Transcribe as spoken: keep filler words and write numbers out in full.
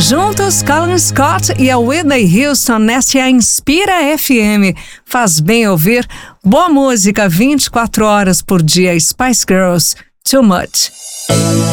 Juntos, Colin Scott e a Whitney Houston nesta é a Inspira F M. Faz bem ouvir boa música vinte e quatro horas por dia. Spice Girls, Too Much.